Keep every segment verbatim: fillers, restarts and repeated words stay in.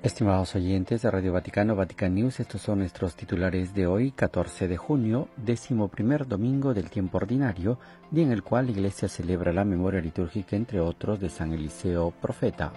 Estimados oyentes de Radio Vaticano, Vatican News, estos son nuestros titulares de hoy, catorce de junio, décimo primer domingo del tiempo ordinario, día en el cual la Iglesia celebra la memoria litúrgica, entre otros, de San Eliseo Profeta.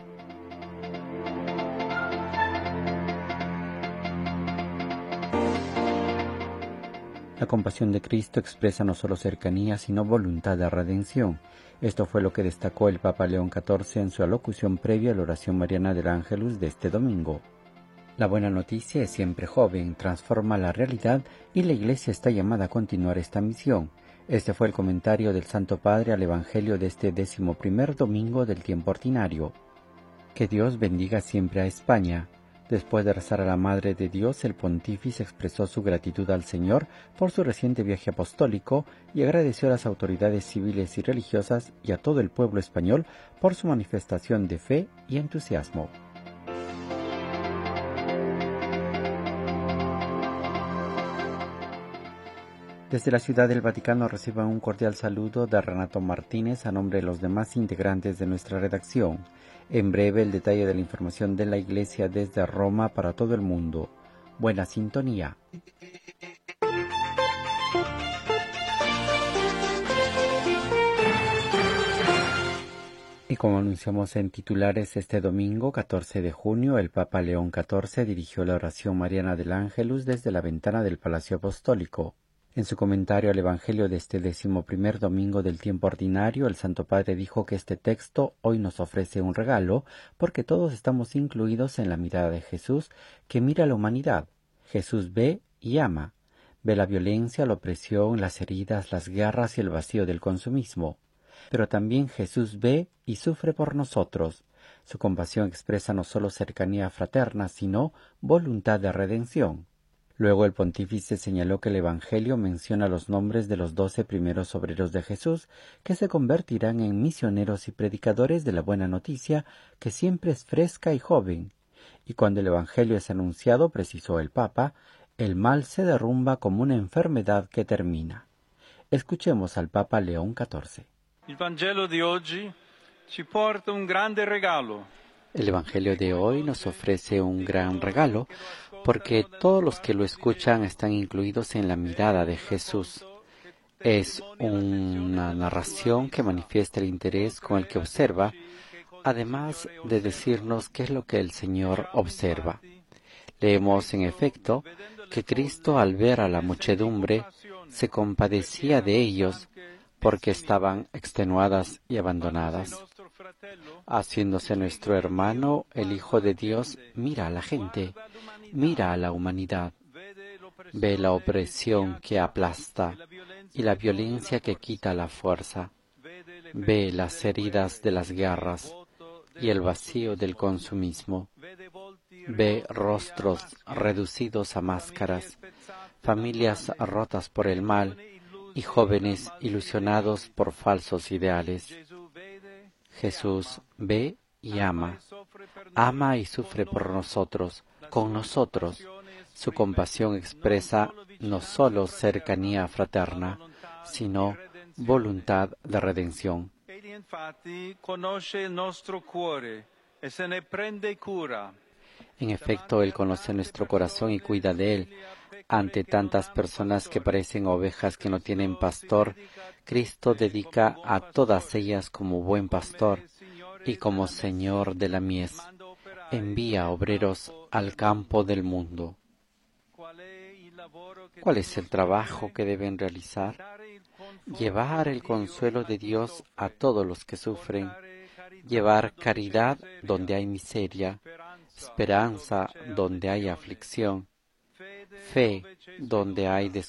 La compasión de Cristo expresa no solo cercanía, sino voluntad de redención. Esto fue lo que destacó el Papa León catorce en su alocución previa a la oración mariana del Ángelus de este domingo. La buena noticia es siempre joven, transforma la realidad y la Iglesia está llamada a continuar esta misión. Este fue el comentario del Santo Padre al Evangelio de este décimo primer domingo del tiempo ordinario. Que Dios bendiga siempre a España. Después de rezar a la Madre de Dios, el pontífice expresó su gratitud al Señor por su reciente viaje apostólico y agradeció a las autoridades civiles y religiosas y a todo el pueblo español por su manifestación de fe y entusiasmo. Desde la Ciudad del Vaticano reciban un cordial saludo de Renato Martínez a nombre de los demás integrantes de nuestra redacción. En breve el detalle de la información de la Iglesia desde Roma para todo el mundo. Buena sintonía. Y como anunciamos en titulares, este domingo, catorce de junio, el Papa León catorce dirigió la oración mariana del Ángelus desde la ventana del Palacio Apostólico. En su comentario al Evangelio de este décimo primer domingo del tiempo ordinario, el Santo Padre dijo que este texto hoy nos ofrece un regalo porque todos estamos incluidos en la mirada de Jesús que mira a la humanidad. Jesús ve y ama. Ve la violencia, la opresión, las heridas, las guerras y el vacío del consumismo. Pero también Jesús ve y sufre por nosotros. Su compasión expresa no solo cercanía fraterna, sino voluntad de redención. Luego el pontífice señaló que el Evangelio menciona los nombres de los doce primeros obreros de Jesús, que se convertirán en misioneros y predicadores de la buena noticia, que siempre es fresca y joven. Y cuando el Evangelio es anunciado, precisó el Papa, el mal se derrumba como una enfermedad que termina. Escuchemos al Papa León catorce. Il Vangelo di oggi ci porta un grande regalo. El Evangelio de hoy nos ofrece un gran regalo porque todos los que lo escuchan están incluidos en la mirada de Jesús. Es una narración que manifiesta el interés con el que observa, además de decirnos qué es lo que el Señor observa. Leemos, en efecto, que Cristo, al ver a la muchedumbre, se compadecía de ellos porque estaban extenuadas y abandonadas. Haciéndose nuestro hermano, el Hijo de Dios mira a la gente, mira a la humanidad, ve la opresión que aplasta y la violencia que quita la fuerza, ve las heridas de las guerras y el vacío del consumismo, ve rostros reducidos a máscaras, familias rotas por el mal y jóvenes ilusionados por falsos ideales. Jesús ve y ama, ama y sufre por nosotros, con nosotros. Su compasión expresa no solo cercanía fraterna, sino voluntad de redención. En efecto, Él conoce nuestro corazón y cuida de él. Ante tantas personas que parecen ovejas que no tienen pastor, Cristo dedica a todas ellas como buen pastor y como Señor de la mies. Envía obreros al campo del mundo. ¿Cuál es el trabajo que deben realizar? Llevar el consuelo de Dios a todos los que sufren, llevar caridad donde hay miseria, esperanza donde hay aflicción, fe donde hay desconfianza,